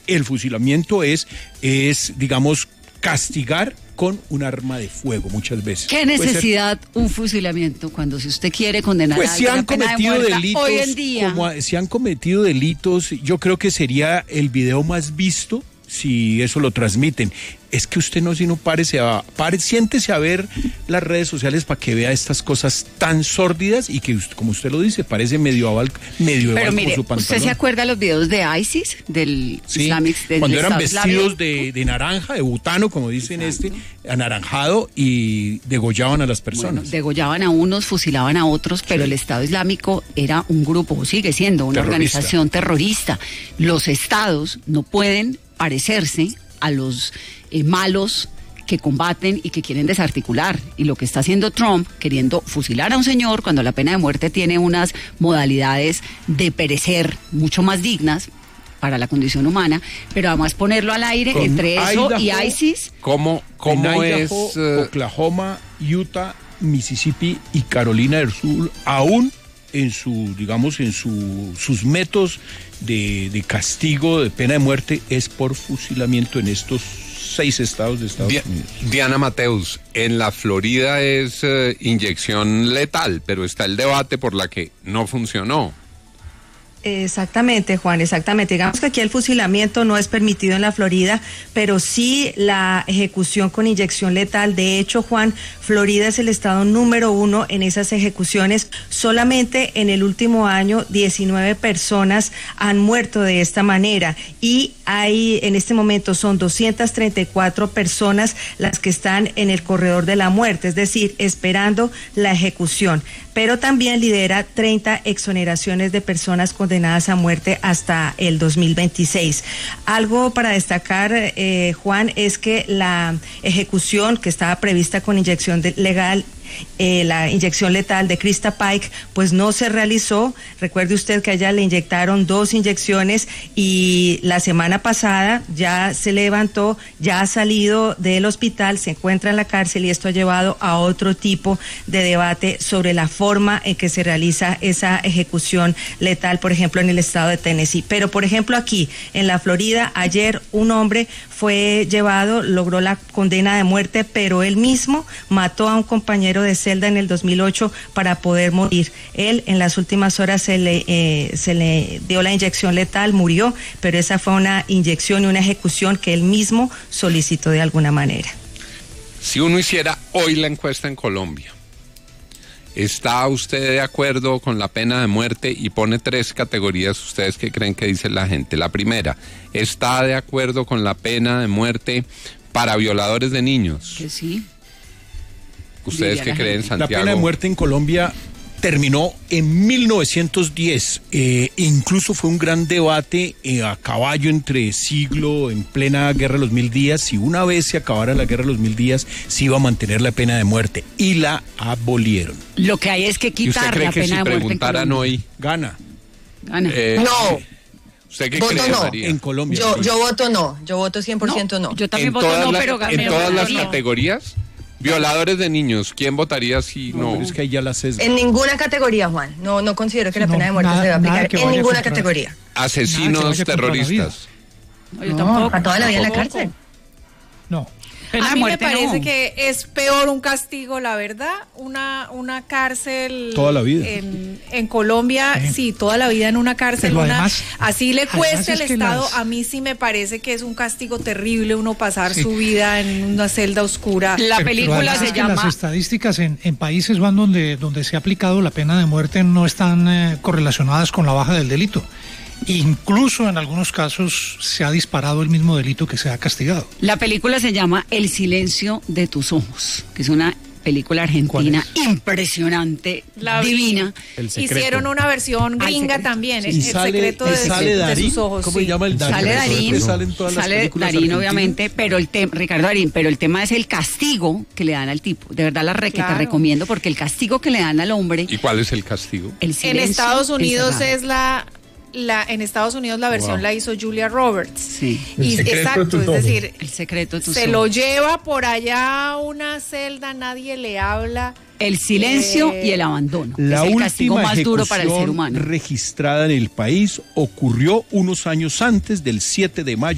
el fusilamiento es digamos, castigar con un arma de fuego muchas veces. ¿Qué necesidad un fusilamiento cuando si usted quiere condenar pues a si alguien han a pena de cometido muerte, delitos, hoy en día? si han cometido delitos, yo creo que sería el video más visto si eso lo transmiten. Es que usted siéntese a ver las redes sociales para que vea estas cosas tan sórdidas y que, como usted lo dice, parece medieval Pero mire, con su pantalón. ¿usted se acuerda los videos de ISIS, del sí, Islamic, del cuando eran Estado vestidos Islámico? de naranja, de butano, como dicen anaranjado, y degollaban a las personas. Bueno, degollaban a unos, fusilaban a otros, pero el Estado Islámico era un grupo, o sigue siendo una organización terrorista. Los estados no pueden parecerse a los malos que combaten y que quieren desarticular. Y lo que está haciendo Trump, queriendo fusilar a un señor cuando la pena de muerte tiene unas modalidades de perecer mucho más dignas para la condición humana, pero además ponerlo al aire entre eso y ISIS. ¿Cómo es? Oklahoma, Utah, Mississippi y Carolina del Sur, aún en sus métodos de castigo, de pena de muerte, es por fusilamiento en estos 6 estados de Estados Unidos. Diana Mateus, en la Florida es inyección letal, pero está el debate por la que no funcionó. Exactamente, Juan, exactamente. Digamos que aquí el fusilamiento no es permitido en la Florida, pero sí la ejecución con inyección letal. De hecho, Juan, Florida es el estado número 1 en esas ejecuciones. Solamente en el último año 19 personas han muerto de esta manera y en este momento son 234 personas las que están en el corredor de la muerte, es decir, esperando la ejecución. Pero también lidera 30 exoneraciones de personas condenadas a muerte hasta el 2026. Algo para destacar, Juan, es que la ejecución que estaba prevista con inyección legal, la inyección letal de Krista Pike, pues no se realizó. Recuerde usted que a ella le inyectaron 2 inyecciones y la semana pasada ya se levantó, ya ha salido del hospital, se encuentra en la cárcel y esto ha llevado a otro tipo de debate sobre la forma en que se realiza esa ejecución letal, por ejemplo, en el estado de Tennessee. Pero, por ejemplo, aquí en la Florida, ayer un hombre fue llevado, logró la condena de muerte, pero él mismo mató a un compañero de celda en el 2008 para poder morir. Él en las últimas horas se le dio la inyección letal, murió, pero esa fue una inyección y una ejecución que él mismo solicitó de alguna manera. Si uno hiciera hoy la encuesta en Colombia, ¿está usted de acuerdo con la pena de muerte? Y pone 3 categorías. ¿Ustedes qué creen que dice la gente? La primera, ¿está de acuerdo con la pena de muerte para violadores de niños? Que sí. ¿Ustedes qué creen, Santiago? La pena de muerte en Colombia terminó en 1910. Incluso fue un gran debate a caballo entre siglo, en plena Guerra de los 1000 días. Si una vez se acabara la Guerra de los 1000 días, se iba a mantener la pena de muerte. Y la abolieron. Lo que hay es que quitar la pena de muerte. ¿Y usted cree que si preguntaran hoy gana? No. ¿Usted qué voto cree, no. María? En Colombia. Yo voto no. Yo voto 100% no. Yo también voto no, pero ¿En todas las categorías? Violadores de niños, ¿quién votaría si no? Pero es que ahí ya la sesga. En ninguna categoría, Juan. No considero que la pena de muerte se deba aplicar en ninguna categoría. Asesinos terroristas. No, yo tampoco. A toda la vida en la cárcel. No. A mí me parece que es peor un castigo, la verdad, una cárcel toda la vida en Colombia, sí, toda la vida en una cárcel, además, así le cueste al Estado. las... A mí sí me parece que es un castigo terrible uno pasar su vida en una celda oscura. La película se llama... Las estadísticas en países van donde se ha aplicado la pena de muerte no están correlacionadas con la baja del delito. Incluso en algunos casos se ha disparado el mismo delito que se ha castigado. La película se llama El silencio de tus ojos, que es una película argentina impresionante, divina. Hicieron una versión gringa también, El secreto de sus ojos. ¿Cómo se llama el Darín? Sale Darín, obviamente, pero Ricardo Darín, pero el tema es el castigo que le dan al tipo. De verdad te recomiendo, porque el castigo que le dan al hombre... ¿Y cuál es el castigo? El silencio en Estados Unidos encerrado. en Estados Unidos la versión la hizo Julia Roberts. Sí. Exacto, es decir, El secreto de tus se ojos. lo lleva por allá a una celda, nadie le habla. El silencio y el abandono. La es el castigo última más duro para el ser humano. registrada en el país ocurrió unos años antes del 7 de mayo